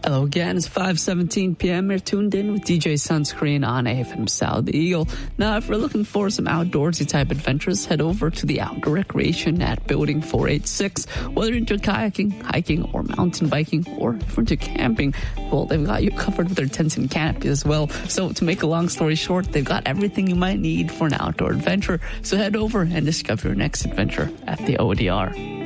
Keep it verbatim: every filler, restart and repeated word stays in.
Hello again, it's five seventeen p.m. You're tuned in with D J Sunscreen on A F M South Eagle. Now, if you're looking for some outdoorsy type adventures, head over to the Outdoor Recreation at Building four eighty-six. Whether you're into kayaking, hiking, or mountain biking, or if you're into camping, well, they've got you covered with their tents and canopies as well. So to make a long story short, they've got everything you might need for an outdoor adventure. So head over and discover your next adventure at the O D R.